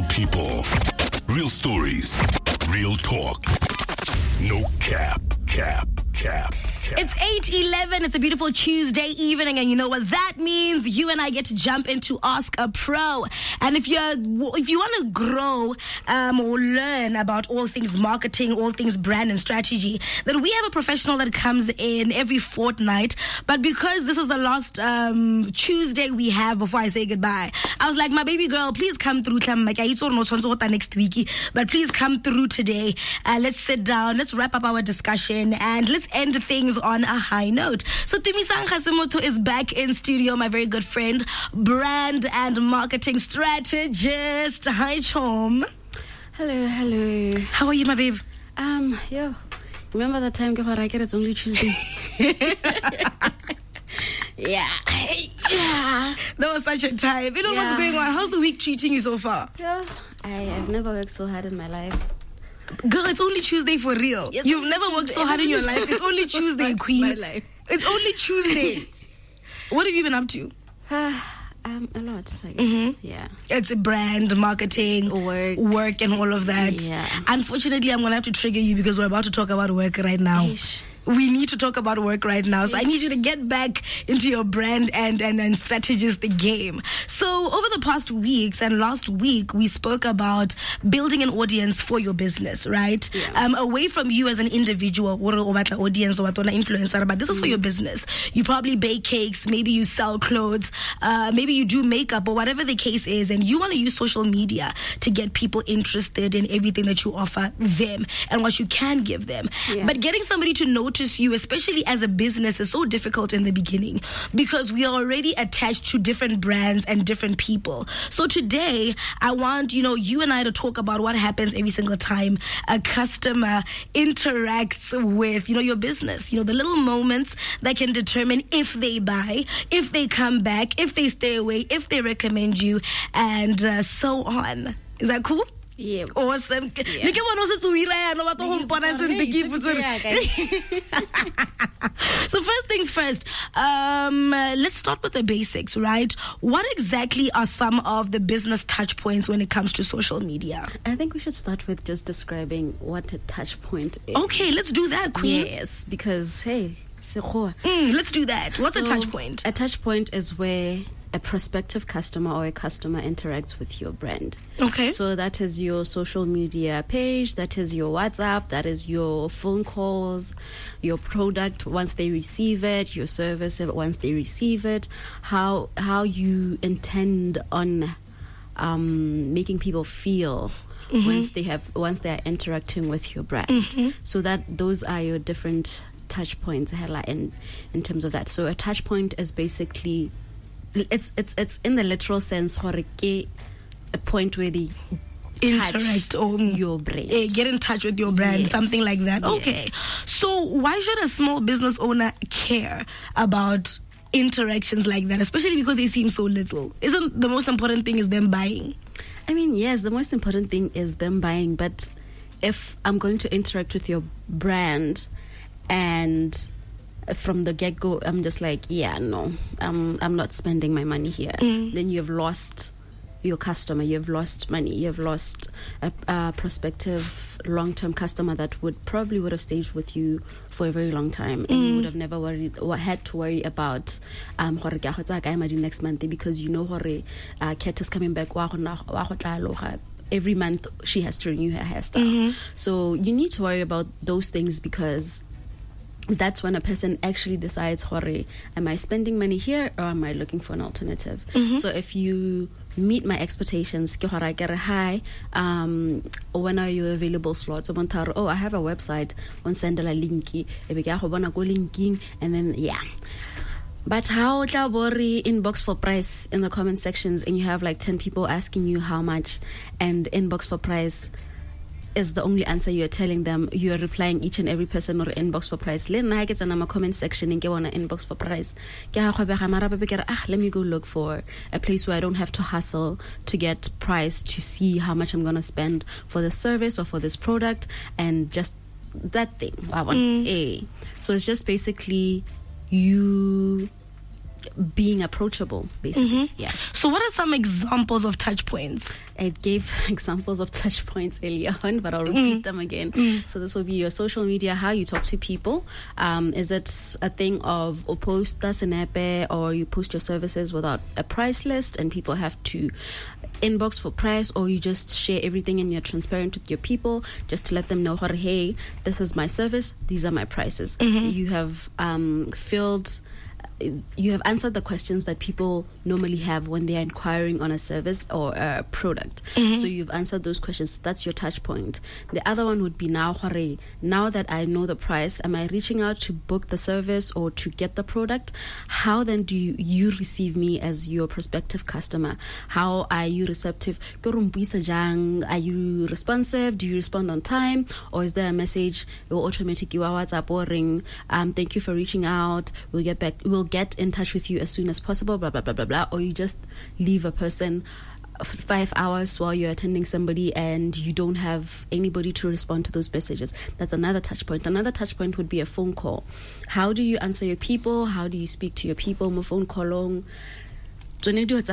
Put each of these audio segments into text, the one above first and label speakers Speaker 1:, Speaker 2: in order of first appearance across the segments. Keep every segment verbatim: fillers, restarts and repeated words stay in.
Speaker 1: people, real stories, real talk. No cap, cap, cap.
Speaker 2: It's eight eleven. It's a beautiful Tuesday evening, and you know what that means? You and I get to jump into Ask a Pro. And if you're if you want to grow um, or learn about all things marketing, all things brand and strategy, then we have a professional that comes in every fortnight. But because this is the last um, Tuesday we have before I say goodbye, I was like, my baby girl, please come through. Next week, but please come through today. Uh, let's sit down. Let's wrap up our discussion and let's end things on a high note. So Timisang Khasimoto is back in studio, my very good friend, brand and marketing strategist. Hi, Chom.
Speaker 3: Hello, hello.
Speaker 2: How are you, my babe?
Speaker 3: Um, yo, remember that time I get it's only Tuesday? yeah. yeah.
Speaker 2: That was such a time. You know yeah. what's going on? How's the week treating you so far?
Speaker 3: Yeah. I, I've never worked so hard in my life.
Speaker 2: Girl, it's only Tuesday for real. Yes, You've never Tuesday. worked so hard in your life. It's only Tuesday, my, queen.
Speaker 3: My life.
Speaker 2: It's only Tuesday. What have you been up to?
Speaker 3: um, a lot. I guess.
Speaker 2: Mm-hmm.
Speaker 3: Yeah.
Speaker 2: It's a brand, marketing,
Speaker 3: work,
Speaker 2: work, and all of that.
Speaker 3: Yeah.
Speaker 2: Unfortunately, I'm gonna have to trigger you because we're about to talk about work right now.
Speaker 3: Ish.
Speaker 2: We need to talk about work right now. So I need you to get back into your brand and, and, and strategist the game. So over the past weeks and last week, we spoke about building an audience for your business, right?
Speaker 3: Yeah.
Speaker 2: Um, away from you as an individual, or audience or influencer, but this is for your business. You probably bake cakes, maybe you sell clothes, uh, maybe you do makeup or whatever the case is, and you want to use social media to get people interested in everything that you offer them and what you can give them.
Speaker 3: Yeah.
Speaker 2: But getting somebody to notice you, especially as a business, is so difficult in the beginning because we are already attached to different brands and different people. So today, I want, you know, you and I to talk about what happens every single time a customer interacts with, you know, your business. You know, the little moments that can determine if they buy, if they come back, if they stay away, if they recommend you, and uh, so on. Is that cool?
Speaker 3: Yeah.
Speaker 2: Awesome.
Speaker 3: Yeah.
Speaker 2: So first things first, um, uh, let's start with the basics, right? What exactly are some of the business touch points when it comes to social media?
Speaker 3: I think we should start with just describing what a touch point is.
Speaker 2: Okay, let's do that, queen.
Speaker 3: Yes, because, hey,
Speaker 2: mm, let's do that. What's
Speaker 3: so,
Speaker 2: a touch point?
Speaker 3: A touch point is where a prospective customer or a customer interacts with your brand.
Speaker 2: Okay.
Speaker 3: So that is your social media page, that is your WhatsApp, that is your phone calls, your product once they receive it, your service once they receive it, how how you intend on um, making people feel mm-hmm. once they have once they are interacting with your brand. Mm-hmm. So that those are your different touch points in in terms of that. So a touch point is basically It's it's it's in the literal sense, a point where they
Speaker 2: interact
Speaker 3: on your brand,
Speaker 2: eh, get in touch with your brand, yes. something like that.
Speaker 3: Yes.
Speaker 2: Okay, so why should a small business owner care about interactions like that, especially because they seem so little? Isn't the most important thing is them buying?
Speaker 3: I mean, yes, the most important thing is them buying. But if I'm going to interact with your brand and from the get-go, I'm just like, yeah, no, um, I'm not spending my money here. Mm. Then you've lost your customer, you've lost money, you've lost a, a prospective long-term customer that would probably would have stayed with you for a very long time, and mm. you would have never worried or had to worry about um next month, because you know uh, Kat is coming back. Every month she has to renew her hairstyle. Mm-hmm. So you need to worry about those things, because that's when a person actually decides, am I spending money here or am I looking for an alternative? Mm-hmm. So if you meet my expectations, hi, um, when are your available slots? Oh, I have a website on Sendela Linky, linking, and then yeah. But how worry inbox for price in the comment sections, and you have like ten people asking you how much, and inbox for price is the only answer you're telling them. You're replying each and every person or inbox for price. Let me get a comment section and get on an inbox for price. Let me go look for a place where I don't have to hustle to get price to see how much I'm gonna spend for the service or for this product, and just that thing. I want
Speaker 2: Mm.
Speaker 3: a. So it's just basically you being approachable, basically.
Speaker 2: Mm-hmm.
Speaker 3: Yeah.
Speaker 2: So what are some examples of touch points?
Speaker 3: I gave examples of touch points earlier on, but I'll repeat
Speaker 2: Mm.
Speaker 3: them again.
Speaker 2: Mm.
Speaker 3: So this will be your social media, how you talk to people. Um, is it a thing of or post us in app, or you post your services without a price list and people have to inbox for price, or you just share everything and you're transparent with your people just to let them know, hey, this is my service, these are my prices.
Speaker 2: Mm-hmm.
Speaker 3: You have um, filled you have answered the questions that people normally have when they are inquiring on a service or a product.
Speaker 2: Mm-hmm.
Speaker 3: So you've answered those questions. That's your touch point. The other one would be now, hooray, now that I know the price, am I reaching out to book the service or to get the product? How then do you, you receive me as your prospective customer? How are you receptive? Are you responsive? Do you respond on time? Or is there a message or automatic WhatsApp or ring? Um, thank you for reaching out. We'll get back. We'll get in touch with you as soon as possible, blah, blah, blah, blah, blah. Or you just leave a person for five hours while you're attending somebody and you don't have anybody to respond to those messages. That's another touch point. Another touch point would be a phone call. How do you answer your people? How do you speak to your people? Mo phone callong. So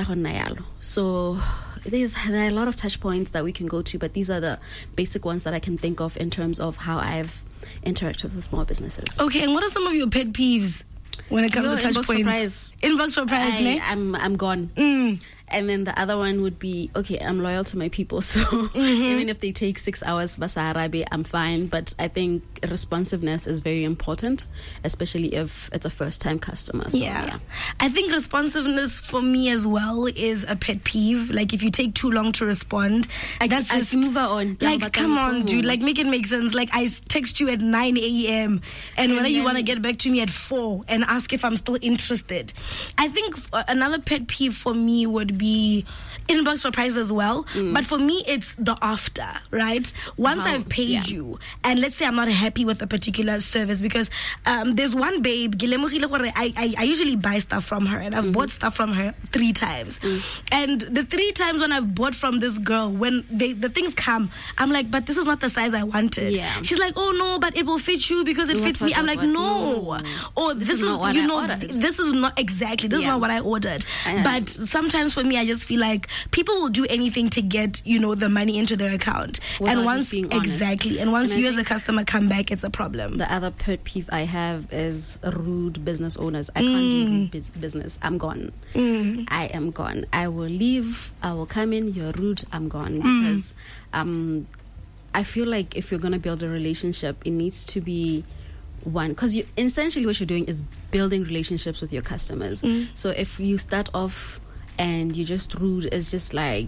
Speaker 3: there's there are a lot of touch points that we can go to, but these are the basic ones that I can think of in terms of how I've interacted with small businesses.
Speaker 2: Okay, and what are some of your pet peeves when it comes
Speaker 3: Yo,
Speaker 2: to touch
Speaker 3: inbox
Speaker 2: points?
Speaker 3: For prize.
Speaker 2: Inbox for prize,
Speaker 3: I,
Speaker 2: ne?
Speaker 3: I'm I'm gone.
Speaker 2: Mm.
Speaker 3: And then the other one would be, okay, I'm loyal to my people, so
Speaker 2: Mm-hmm.
Speaker 3: even if they take six hours, basarabe, I'm fine. But I think responsiveness is very important, especially if it's a first-time customer. So,
Speaker 2: yeah.
Speaker 3: yeah,
Speaker 2: I think responsiveness for me as well is a pet peeve. Like if you take too long to respond,
Speaker 3: I,
Speaker 2: that's
Speaker 3: I
Speaker 2: just
Speaker 3: move on.
Speaker 2: like, come on, dude. Like, make it make sense. Like, I text you at nine a.m. and, and when you want to get back to me at four and ask if I'm still interested. I think uh, another pet peeve for me would be inbox for price as well. Mm. But for me, it's the after, right? Once
Speaker 3: How?
Speaker 2: I've paid
Speaker 3: Yeah.
Speaker 2: you, and let's say I'm not happy with a particular service, because um, there's one babe, I, I, I usually buy stuff from her, and I've
Speaker 3: Mm-hmm.
Speaker 2: bought stuff from her three times. Mm. And the three times when I've bought from this girl, when they, the things come, I'm like, but this is not the size I wanted.
Speaker 3: Yeah.
Speaker 2: She's like, oh no, but it will fit you because it
Speaker 3: What,
Speaker 2: fits
Speaker 3: what,
Speaker 2: me. I'm
Speaker 3: what,
Speaker 2: like,
Speaker 3: what?
Speaker 2: no.
Speaker 3: No.
Speaker 2: Or this,
Speaker 3: This
Speaker 2: is,
Speaker 3: is not what
Speaker 2: you
Speaker 3: I
Speaker 2: know,
Speaker 3: ordered.
Speaker 2: this is not exactly, this
Speaker 3: Yeah.
Speaker 2: is not what I ordered.
Speaker 3: I
Speaker 2: But sometimes for me, I just feel like people will do anything to get, you know, the money into their account.
Speaker 3: Without
Speaker 2: and once,
Speaker 3: just being honest.
Speaker 2: exactly. And once
Speaker 3: And I
Speaker 2: you as a
Speaker 3: think
Speaker 2: customer come back, it's a problem.
Speaker 3: The other pet peeve I have is rude business owners. I can't do rude bus- business. I'm gone.
Speaker 2: Mm.
Speaker 3: I am gone. I will leave. I will come in. You're rude. I'm gone.
Speaker 2: Mm.
Speaker 3: Because um, I feel like if you're going to build a relationship, it needs to be one. Because you, essentially what you're doing is building relationships with your customers.
Speaker 2: Mm.
Speaker 3: So if you start off and you're just rude, it's just like,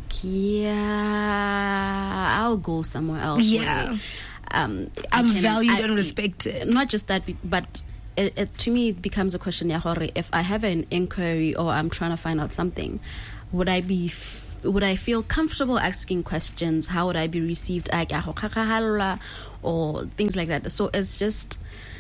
Speaker 3: yeah, I'll go somewhere else.
Speaker 2: Yeah.
Speaker 3: where, um, I
Speaker 2: I'm
Speaker 3: can-
Speaker 2: valued
Speaker 3: I-
Speaker 2: and respected.
Speaker 3: Not just that, but it, it, to me, it becomes a question. ya hore, If I have an inquiry or I'm trying to find out something, would I be, f- would I feel comfortable asking questions? How would I be received? Like, "Ah, ho kakahala," or things like that. So it's just,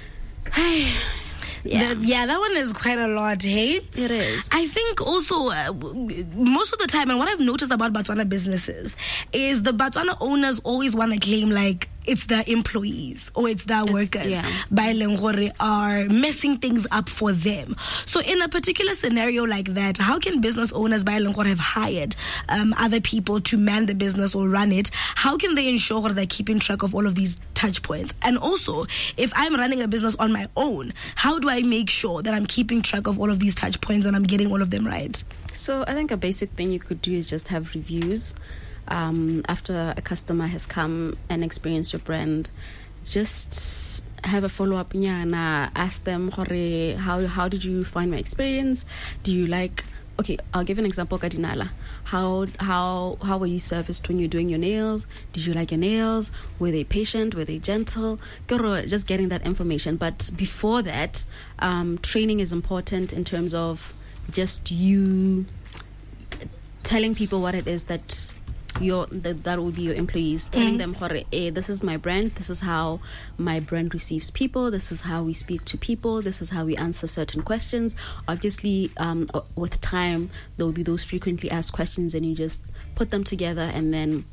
Speaker 3: yeah,
Speaker 2: That, yeah, that one is quite a lot, hey?
Speaker 3: it is.
Speaker 2: I think also uh, w- most of the time, and what I've noticed about Botswana businesses is the Botswana owners always want to claim like it's the employees or it's the workers
Speaker 3: yeah.
Speaker 2: by Lengore are messing things up for them. So in a particular scenario like that, how can business owners by Lengore have hired um, other people to man the business or run it? How can they ensure they're keeping track of all of these touch points? And also, if I'm running a business on my own, how do I make sure that I'm keeping track of all of these touch points and I'm getting all of them right?
Speaker 3: So I think a basic thing you could do is just have reviews. Um, after a customer has come and experienced your brand, just have a follow-up nyana, ask them hore, how how did you find my experience? Do you like, okay, I'll give an example, Kadinala. How how how were you serviced when you're doing your nails? Did you like your nails? Were they patient? Were they gentle? Kero, just getting that information. But before that, um, training is important in terms of just you telling people what it is that your that, that would be your employees, telling them, hore, eh, this is my brand, this is how my brand receives people, this is how we speak to people, this is how we answer certain questions. Obviously, um, with time, there will be those frequently asked questions, and you just put them together and then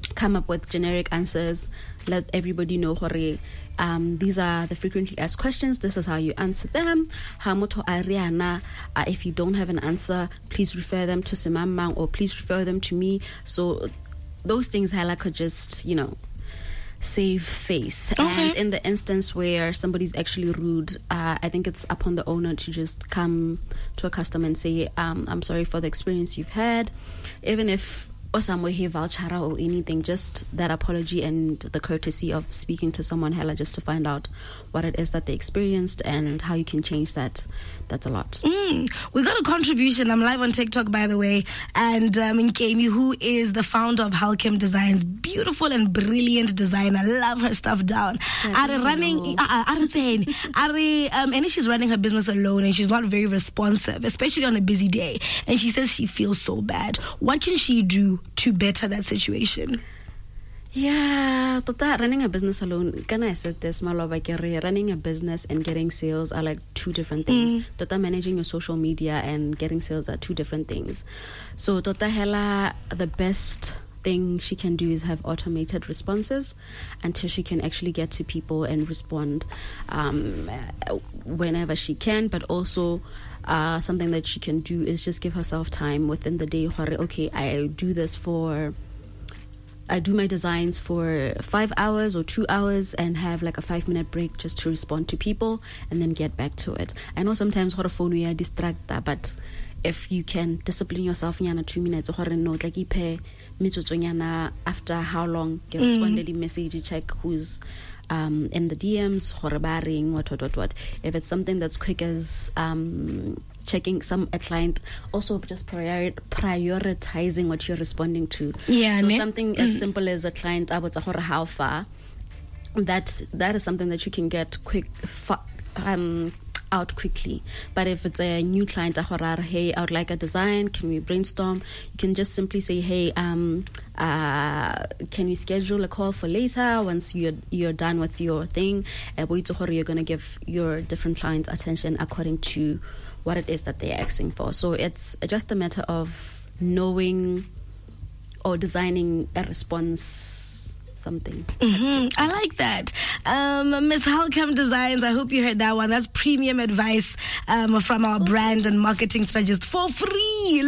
Speaker 3: come up with generic answers, let everybody know hore, um, these are the frequently asked questions, this is how you answer them. Ha motho a riana, uh, if you don't have an answer, please refer them to Simamang or please refer them to me. So those things Hala could just, you know, save face.
Speaker 2: Okay.
Speaker 3: And in the instance where somebody's actually rude, uh, I think it's upon the owner to just come to a customer and say, um, I'm sorry for the experience you've had. Even if or somewhere here voucher or anything, just that apology and the courtesy of speaking to someone hella just to find out what it is that they experienced and how you can change that. That's a lot.
Speaker 2: Mm, we got a contribution. I'm live on TikTok, by the way, and um, Nkemi, who is the founder of Halchem Designs, beautiful and brilliant designer. Love her stuff down. Are running, uh, are saying, are um, and she's running her business alone, and she's not very responsive, especially on a busy day. And she says she feels so bad. What can she do to better that situation?
Speaker 3: Yeah, tota running a business alone, can I said this, Maloba Kere, running a business and getting sales are like two different things. Mm. Tota managing your social media and getting sales are two different things. So Tota Hela, the best thing she can do is have automated responses until she can actually get to people and respond um, whenever she can, but also uh, something that she can do is just give herself time within the day. Okay, I do this for I do my designs for five hours or two hours and have like a five minute break just to respond to people and then get back to it. I know sometimes what a phone we are distracted, but if you can discipline yourself in two minutes or note like ipe after how long you respond the message, check who's um in the D Ms, what what what what. If it's something that's quick as um checking some a client, also just prior, prioritizing what you're responding to.
Speaker 2: Yeah,
Speaker 3: so
Speaker 2: ne?
Speaker 3: something mm. as simple as a client about how far, that that is something that you can get quick fa- um out quickly. But if it's a new client, hey, I would like a design, can we brainstorm? You can just simply say, hey, um uh can we schedule a call for later once you're you're done with your thing? Uh, you're gonna give your different clients attention according to what it is that they're asking for. So it's just a matter of knowing or designing a response something.
Speaker 2: Mm-hmm. I like that. Um, Miss Halchem Designs, I hope you heard that one. That's premium advice um, from our brand and marketing strategist for free.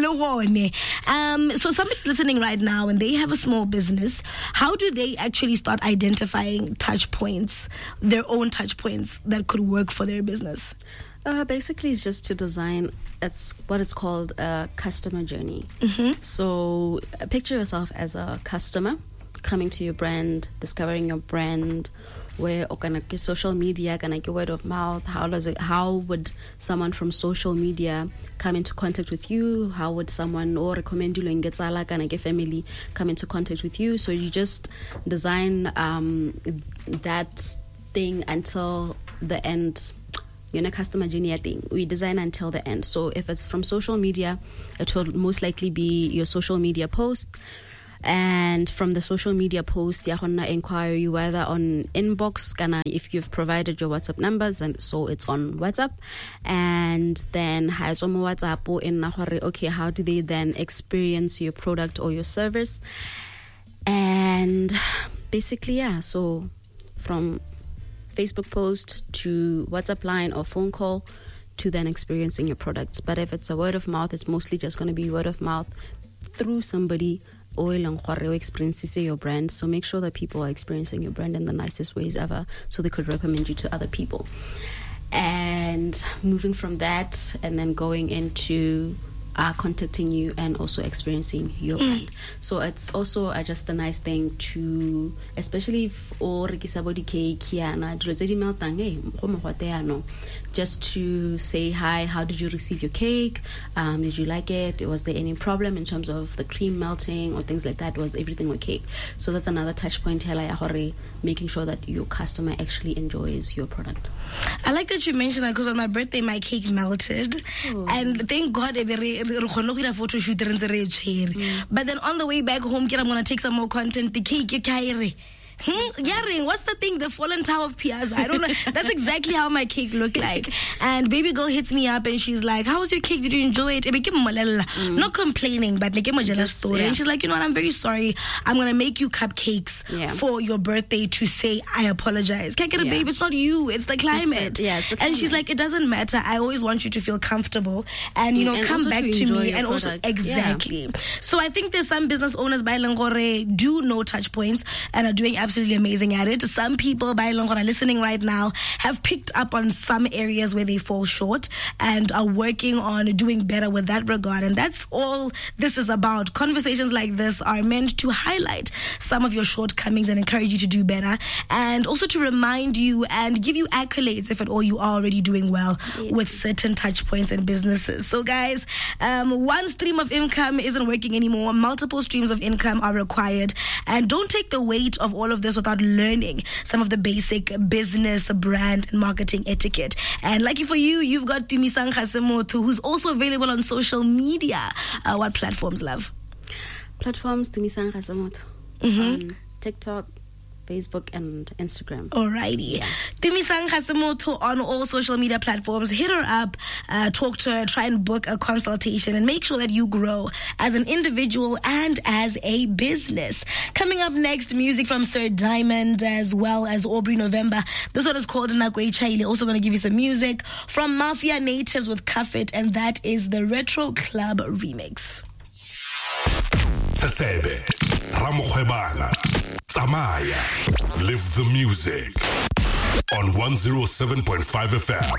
Speaker 2: Um, so somebody's listening right now and they have a small business. How do they actually start identifying touch points, their own touch points that could work for their business?
Speaker 3: Uh, basically, it's just to design. It's what it's called a customer journey.
Speaker 2: Mm-hmm.
Speaker 3: So, uh, picture yourself as a customer coming to your brand, discovering your brand. Where or can I social media? Can I get word of mouth? How does it? How would someone from social media come into contact with you? How would someone or recommend you? Like Getsala, can I get family come into contact with you? So you just design um, that thing until the end. You know, customer journey thing. We design until the end. So if it's from social media, it will most likely be your social media post. And from the social media post, you're gonna inquire you whether on inbox, gonna if you've provided your WhatsApp numbers, and so it's on WhatsApp. And then has on WhatsApp in okay, how do they then experience your product or your service? And basically, yeah. So from Facebook post to WhatsApp line or phone call to then experiencing your products. But if it's a word of mouth, it's mostly just going to be word of mouth through somebody or experiencing your brand. So make sure that people are experiencing your brand in the nicest ways ever so they could recommend you to other people. And moving from that and then going into Uh, contacting you and also experiencing your brand. So it's also uh, just a nice thing to, especially if or body cake just to say hi, how did you receive your cake? Um, did you like it? Was there any problem in terms of the cream melting or things like that? Was everything okay? So that's another touch point here, making sure that your customer actually enjoys your product.
Speaker 2: I like that you mentioned that because on my birthday my cake melted, oh. and thank God photo shoot. Mm. But then on the way back home, I'm gonna take some more content. The cake, Hmm? Yaring, what's the thing? The fallen tower of Piazza. I don't know. That's exactly how my cake looked like. And baby girl hits me up and she's like, how was your cake? Did you enjoy it? Mm. Not complaining, but jealous story. Yeah. And she's like, you know what? I'm very sorry. I'm going to make you cupcakes yeah. for your birthday to say, I apologize. Can't get a yeah. babe. It's not you. It's the climate.
Speaker 3: It's the, yeah, it's the climate.
Speaker 2: And she's like, it doesn't matter. I always want you to feel comfortable and, you know, and come back to, to me. And product. also, exactly. Yeah. So I think there's some business owners by Langore do know touch points and are doing absolutely amazing at it. Some people by Langore listening right now have picked up on some areas where they fall short and are working on doing better with that regard. And that's all this is about. Conversations like this are meant to highlight some of your shortcomings and encourage you to do better, and also to remind you and give you accolades if at all you are already doing well yeah. with certain touch points and businesses. So guys, um, one stream of income isn't working anymore. Multiple streams of income are required, and don't take the weight of all of this without learning some of the basic business, brand, and marketing etiquette. And lucky for you, you've got Tumisang Khasemoto, who's also available on social media. Uh, what platforms, love?
Speaker 3: Platforms, Tumisang Khasemoto. Mm-hmm. On TikTok, Facebook, and Instagram.
Speaker 2: Alrighty. Yeah. Tumisang Khasemoto on all social media platforms. Hit her up, uh, talk to her, try and book a consultation, and make sure that you grow as an individual and as a business. Coming up next, music from Sir Diamond as well as Aubrey November. This one is called Nakwe Chaile. Also going to give you some music from Mafia Natives with Cuff It, and that is the Retro Club remix.
Speaker 1: Tsesebe, Ramokhwebana, Tsamaya. Live the music on one oh seven point five F M.